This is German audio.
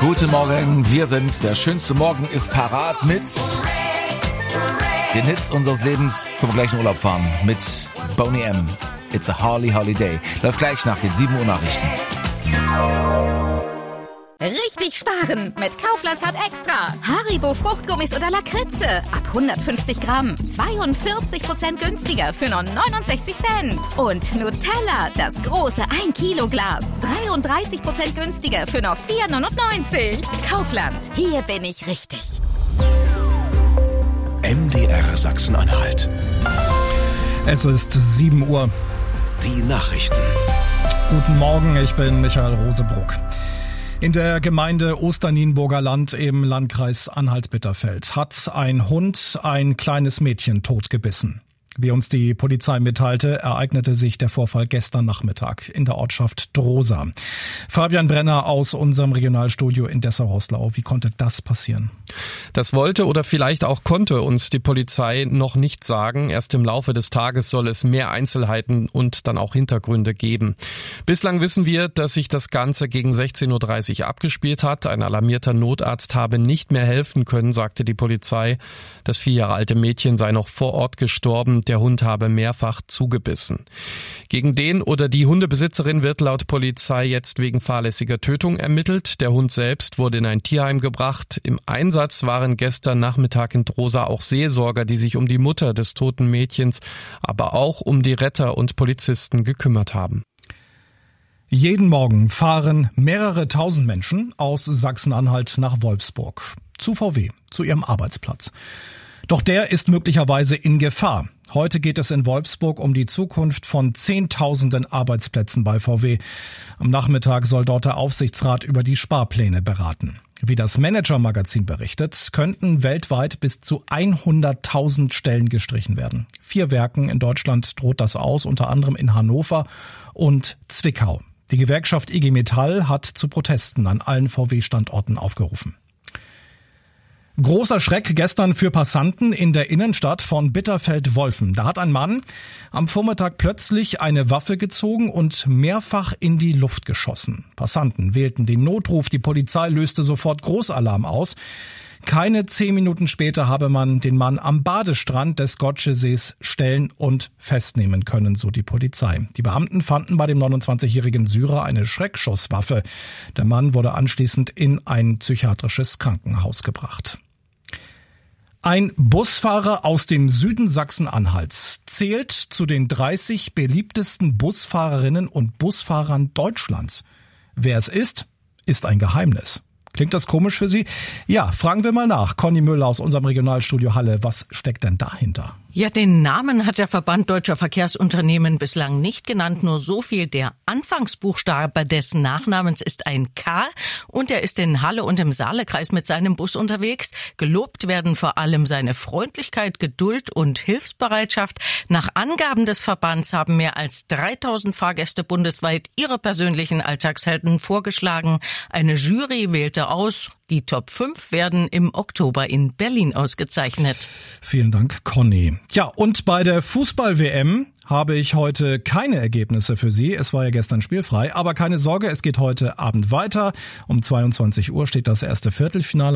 Guten Morgen, wir sind's. Der schönste Morgen ist parat mit den Hits unseres Lebens, wo wir gleich in Urlaub fahren. Mit Boney M. It's a Holly Holiday. Läuft gleich nach den 7 Uhr Nachrichten. Richtig sparen mit Kaufland Card Extra. Haribo Fruchtgummis oder Lakritze. Ab 150 Gramm. 42% günstiger für nur 69 Cent. Und Nutella, das große 1 Kilo Glas. 33% günstiger für nur 4,99. Kaufland, hier bin ich richtig. MDR Sachsen-Anhalt. Es ist 7 Uhr. Die Nachrichten. Guten Morgen, ich bin Michael Rosebruck. In der Gemeinde Osternienburger Land im Landkreis Anhalt-Bitterfeld hat ein Hund ein kleines Mädchen totgebissen. Wie uns die Polizei mitteilte, ereignete sich der Vorfall gestern Nachmittag in der Ortschaft Drosa. Fabian Brenner aus unserem Regionalstudio in Dessau-Roßlau. Wie konnte das passieren? Das wollte oder vielleicht auch konnte uns die Polizei noch nicht sagen. Erst im Laufe des Tages soll es mehr Einzelheiten und dann auch Hintergründe geben. Bislang wissen wir, dass sich das Ganze gegen 16.30 Uhr abgespielt hat. Ein alarmierter Notarzt habe nicht mehr helfen können, sagte die Polizei. Das 4 Jahre alte Mädchen sei noch vor Ort gestorben. Der Hund habe mehrfach zugebissen. Gegen den oder die Hundebesitzerin wird laut Polizei jetzt wegen fahrlässiger Tötung ermittelt. Der Hund selbst wurde in ein Tierheim gebracht. Im Einsatz waren gestern Nachmittag in Drosa auch Seelsorger, die sich um die Mutter des toten Mädchens, aber auch um die Retter und Polizisten gekümmert haben. Jeden Morgen fahren mehrere tausend Menschen aus Sachsen-Anhalt nach Wolfsburg zu VW, zu ihrem Arbeitsplatz. Doch der ist möglicherweise in Gefahr. Heute geht es in Wolfsburg um die Zukunft von Zehntausenden Arbeitsplätzen bei VW. Am Nachmittag soll dort der Aufsichtsrat über die Sparpläne beraten. Wie das Manager-Magazin berichtet, könnten weltweit bis zu 100.000 Stellen gestrichen werden. 4 Werken in Deutschland droht das aus, unter anderem in Hannover und Zwickau. Die Gewerkschaft IG Metall hat zu Protesten an allen VW-Standorten aufgerufen. Großer Schreck gestern für Passanten in der Innenstadt von Bitterfeld-Wolfen. Da hat ein Mann am Vormittag plötzlich eine Waffe gezogen und mehrfach in die Luft geschossen. Passanten wählten den Notruf, die Polizei löste sofort Großalarm aus. Keine 10 Minuten später habe man den Mann am Badestrand des Gotschesees stellen und festnehmen können, so die Polizei. Die Beamten fanden bei dem 29-jährigen Syrer eine Schreckschusswaffe. Der Mann wurde anschließend in ein psychiatrisches Krankenhaus gebracht. Ein Busfahrer aus dem Süden Sachsen-Anhalts zählt zu den 30 beliebtesten Busfahrerinnen und Busfahrern Deutschlands. Wer es ist ein Geheimnis. Klingt das komisch für Sie? Ja, fragen wir mal nach. Conny Müller aus unserem Regionalstudio Halle. Was steckt denn dahinter? Ja, den Namen hat der Verband Deutscher Verkehrsunternehmen bislang nicht genannt. Nur so viel: der Anfangsbuchstabe des Nachnamens ist ein K und er ist in Halle und im Saalekreis mit seinem Bus unterwegs. Gelobt werden vor allem seine Freundlichkeit, Geduld und Hilfsbereitschaft. Nach Angaben des Verbands haben mehr als 3000 Fahrgäste bundesweit ihre persönlichen Alltagshelden vorgeschlagen. Eine Jury wählte aus. Die Top 5 werden im Oktober in Berlin ausgezeichnet. Vielen Dank, Conny. Ja, und bei der Fußball-WM habe ich heute keine Ergebnisse für Sie. Es war ja gestern spielfrei, aber keine Sorge, es geht heute Abend weiter. Um 22 Uhr steht das erste Viertelfinale